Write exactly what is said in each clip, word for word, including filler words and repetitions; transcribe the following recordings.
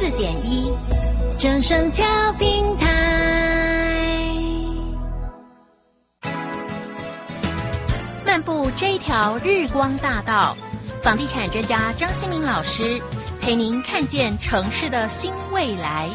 四点一，正声调频台。漫步这一条日光大道，房地产专家张新民老师陪您看见城市的新未来。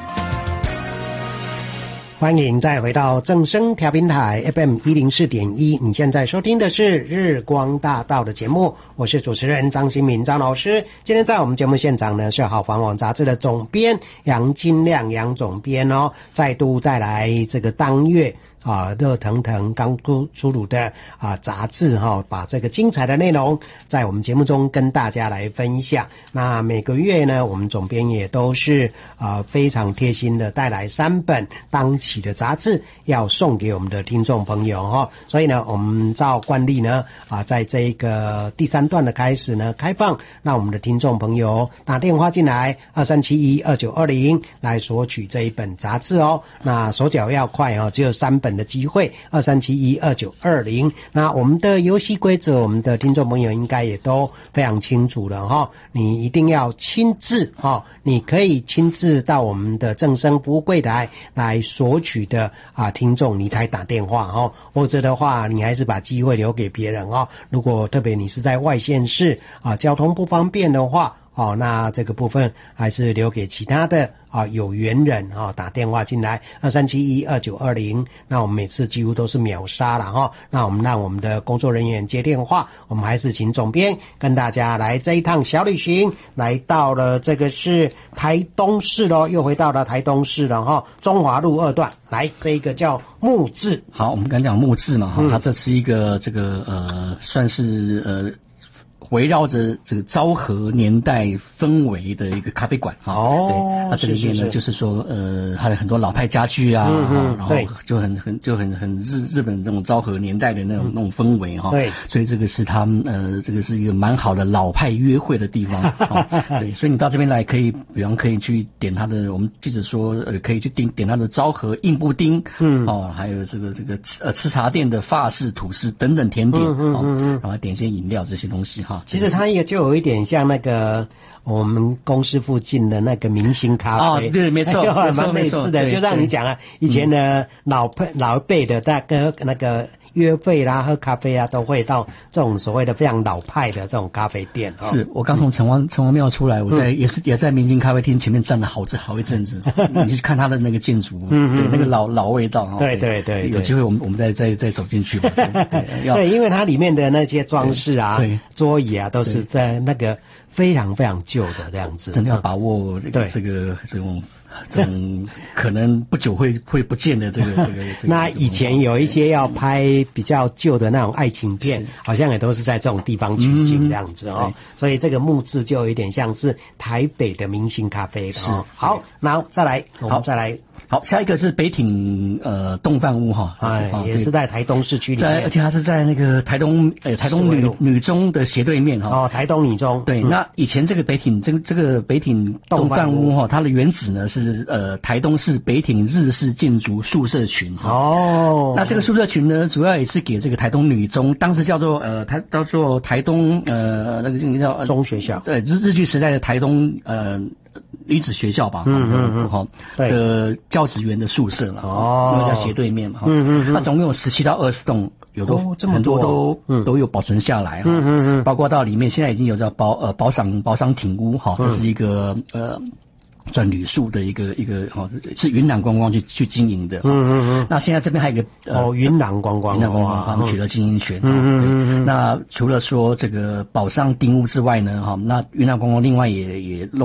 欢迎再回到正声调频台 F M 一零四点一，你现在收听的是日光大道的节目，我是主持人张新民张老师。今天在我们节目现场呢是好房网杂志的总编杨金亮杨总编哦，再度带来这个当月啊，热腾腾刚出出炉的啊杂志哈、哦，把这个精彩的内容在我们节目中跟大家来分享。那每个月呢，我们总编也都是啊非常贴心的带来三本当期的杂志，要送给我们的听众朋友哈、哦。所以呢，我们照惯例呢啊，在这个第三段的开始呢开放，让我们的听众朋友打电话进来二三七一二九二零来索取这一本杂志哦。那手脚要快哦，只有三本的机会，二三七一二九二零。那我们的游戏规则，我们的听众朋友应该也都非常清楚了哈。你一定要亲自哈，你可以亲自到我们的正声服务柜台来索取的啊，听众你才打电话哈，或者的话你还是把机会留给别人哦。如果特别你是在外县市啊，交通不方便的话。哦，那这个部分还是留给其他的啊有缘人啊打电话进来二三七一二九二零。那我们每次几乎都是秒杀了哈。那我们让我们的工作人员接电话，我们还是请总编跟大家来这一趟小旅行，来到了这个是台东市咯，又回到了台东市了哈。中华路二段，来这一个叫木质。 好，我们刚讲木质嘛哈、嗯，它这是一个这个呃算是呃。围绕着这个昭和年代氛围的一个咖啡馆哈，哦，对，那这里面呢，就是说呃，还有很多老派家具啊，嗯嗯，然后就很很就很很日日本这种昭和年代的那种、嗯、那种氛围哈，对，所以这个是他们呃，这个是一个蛮好的老派约会的地方，哦、对，所以你到这边来可以，比方可以去点他的，我们记者说呃，可以去点点他的昭和硬布丁，嗯，哦，还有这个这个呃吃茶店的法式吐司等等甜点，嗯嗯嗯嗯，然后点些饮料这些东西哈。 其实它也就有一点像那个我们公司附近的那个明星咖啡， 哦，对，没错，没错， 蛮类似的。就像你讲啊，以前的老辈、嗯、老辈的大哥那个约会啦、喝咖啡啊，都会到这种所谓的非常老派的这种咖啡店。哦、 是我刚从城隍城隍庙出来，我在、嗯、也是也在明星咖啡厅前面站了好好一阵子，你去看他的那个建筑，嗯对，那个老老味道。 对对 对, 对， 有机会我们我们再再再走进去吧。对, 对，因为它里面的那些装饰啊、桌椅啊，都是在那个非常非常旧的这样子， 真的要把握这个这个这种这种可能不久会会不见的这个这个这个。 那以前有一些要拍比较旧的那种爱情片，好像也都是在这种地方取景这样子哦。嗯、所以这个木质就有一点像是台北的明星咖啡的哦。好，然后再来，我们再来。 好，下一个是北挺呃冻饭屋哈， 哎，也是在台东市区里面， 在而且它是在那个台东呃台东女女中的斜对面哈。 哦，台东女中。 对，嗯、那以前这个北挺这个这个北挺冻饭屋哈，它的原址呢是呃台东市北挺日式建筑宿舍群哈。哦，那这个宿舍群呢，主要也是给这个台东女中，当时叫做呃台叫做台东呃那个叫中学校， 对，日日据时代的台东呃。女子学校吧，嗯嗯嗯，哈，的教职员的宿舍了，哦，那个叫斜对面嘛，嗯嗯嗯，那总共有十七到二十栋，有都、哦、很多都、嗯、都有保存下来，嗯嗯嗯，包括到里面现在已经有叫包呃包商包商挺屋哈，这是一个、嗯、呃。转旅宿的一个一个哦，是云南观光去去经营的。嗯嗯嗯。那现在这边还有一个呃、哦，云南观光， 云南观光他们取得经营权。嗯嗯嗯。那除了说这个宝商丁屋之外呢，哈，那云南观光另外也也弄。